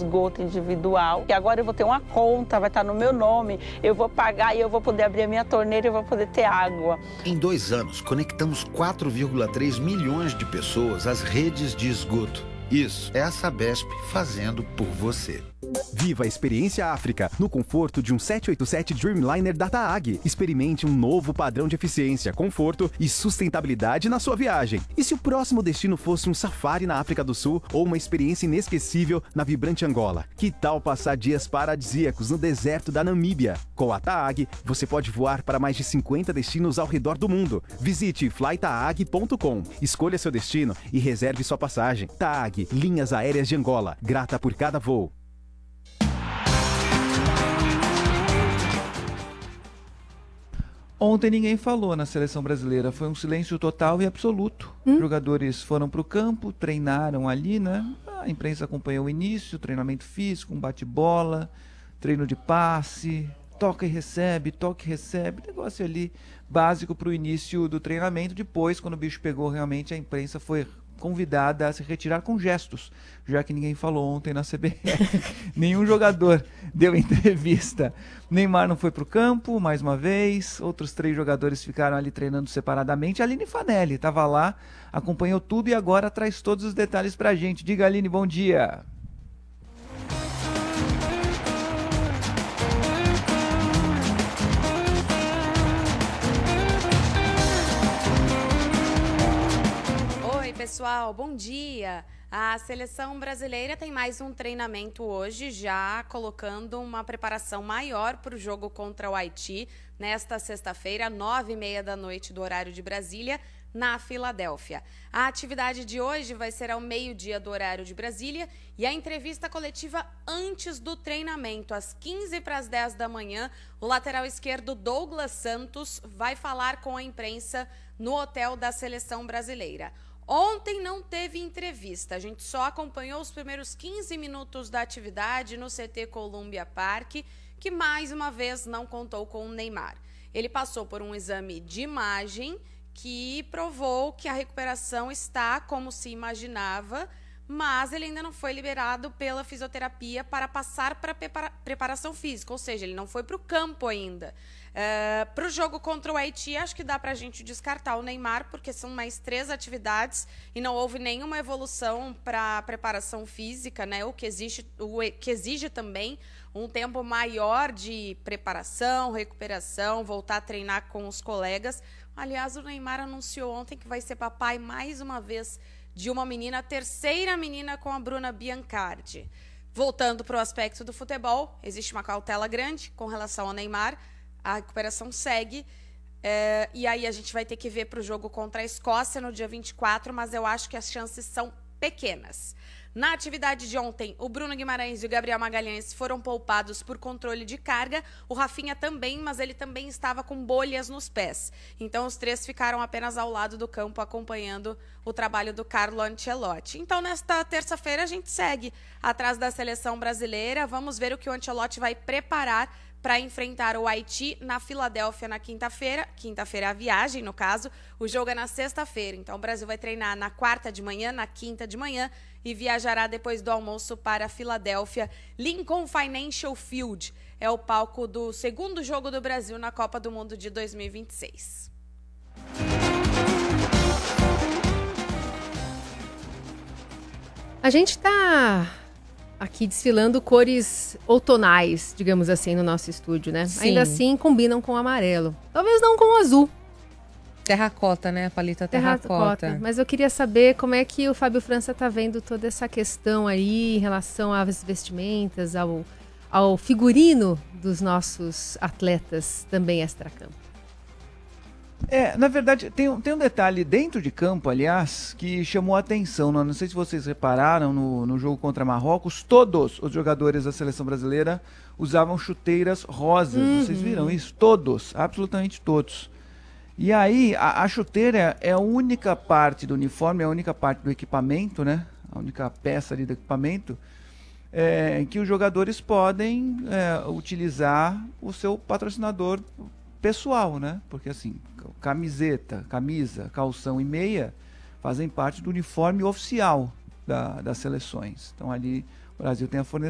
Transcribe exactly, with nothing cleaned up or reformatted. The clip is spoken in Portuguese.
esgoto individual. E agora eu vou ter uma conta, vai estar no meu nome, eu vou pagar e eu vou poder abrir a minha torneira e eu vou poder ter água. Em dois anos, conectamos quatro vírgula três milhões de pessoas às redes de esgoto. Isso é a Sabesp fazendo por você. Viva a experiência África no conforto de um sete oito sete Dreamliner da TAAG. Experimente um novo padrão de eficiência, conforto e sustentabilidade na sua viagem. E se o próximo destino fosse um safari na África do Sul ou uma experiência inesquecível na vibrante Angola? Que tal passar dias paradisíacos no deserto da Namíbia? Com a TAAG, você pode voar para mais de cinquenta destinos ao redor do mundo. Visite fly taag ponto com, escolha seu destino e reserve sua passagem. TAAG, Linhas Aéreas de Angola, grata por cada voo. Ontem ninguém falou na seleção brasileira, foi um silêncio total e absoluto. Hum? Os jogadores foram para o campo, treinaram ali, né? A imprensa acompanhou o início, treinamento físico, um bate-bola, treino de passe, toca e recebe, toca e recebe, negócio ali básico para o início do treinamento. Depois, quando o bicho pegou, realmente a imprensa foi convidada a se retirar com gestos, já que ninguém falou ontem na C B F. Nenhum jogador deu entrevista. Neymar não foi para o campo, mais uma vez. Outros três jogadores ficaram ali treinando separadamente. A Aline Fanelli estava lá, acompanhou tudo e agora traz todos os detalhes para a gente. Diga, Aline, bom dia. Pessoal, bom dia! A seleção brasileira tem mais um treinamento hoje, já colocando uma preparação maior para o jogo contra o Haiti, nesta sexta-feira, nove e meia da noite do horário de Brasília, na Filadélfia. A atividade de hoje vai ser ao meio-dia do horário de Brasília e a entrevista coletiva antes do treinamento, às quinze para as dez da manhã, o lateral esquerdo Douglas Santos vai falar com a imprensa no hotel da seleção brasileira. Ontem não teve entrevista, a gente só acompanhou os primeiros quinze minutos da atividade no C T Columbia Park, que mais uma vez não contou com o Neymar. Ele passou por um exame de imagem que provou que a recuperação está como se imaginava, mas ele ainda não foi liberado pela fisioterapia para passar para a preparação física, ou seja, ele não foi para o campo ainda. Uh, para o jogo contra o Haiti, acho que dá para a gente descartar o Neymar, porque são mais três atividades e não houve nenhuma evolução para a preparação física, né? O que exige, o que exige também um tempo maior de preparação, recuperação, voltar a treinar com os colegas. Aliás, o Neymar anunciou ontem que vai ser papai mais uma vez de uma menina, a terceira menina com a Bruna Biancardi. Voltando para o aspecto do futebol, existe uma cautela grande com relação ao Neymar. A recuperação segue, é, e aí a gente vai ter que ver para o jogo contra a Escócia no dia vinte e quatro, mas eu acho que as chances são pequenas. Na atividade de ontem, o Bruno Guimarães e o Gabriel Magalhães foram poupados por controle de carga, o Rafinha também, mas ele também estava com bolhas nos pés. Então os três ficaram apenas ao lado do campo acompanhando o trabalho do Carlo Ancelotti. Então nesta terça-feira a gente segue atrás da seleção brasileira, vamos ver o que o Ancelotti vai preparar para enfrentar o Haiti na Filadélfia na quinta-feira. Quinta-feira é a viagem, no caso. O jogo é na sexta-feira. Então, o Brasil vai treinar na quarta de manhã, na quinta de manhã e viajará depois do almoço para a Filadélfia. Lincoln Financial Field é o palco do segundo jogo do Brasil na Copa do Mundo de dois mil e vinte e seis. A gente está aqui desfilando cores outonais, digamos assim, no nosso estúdio, né? Sim. Ainda assim, combinam com o amarelo. Talvez não com o azul. Terracota, né? A paleta terracota. Terracota. Mas eu queria saber como é que o Fábio França está vendo toda essa questão aí em relação às vestimentas, ao, ao figurino dos nossos atletas também extracampo. É, na verdade, tem, um- tem um detalhe dentro de campo, aliás, que chamou a atenção. Não, não sei se vocês repararam no, no jogo contra Marrocos, todos os jogadores da seleção brasileira usavam chuteiras rosas. Vocês viram isso? Todos, absolutamente todos. E aí, a, a chuteira é a única parte do uniforme, é a única parte do equipamento, né? A única peça ali do equipamento é, que os jogadores podem é, utilizar o seu patrocinador pessoal, né? Porque assim, camiseta, camisa, calção e meia fazem parte do uniforme oficial da, das seleções. Então ali o Brasil tem a fornecedora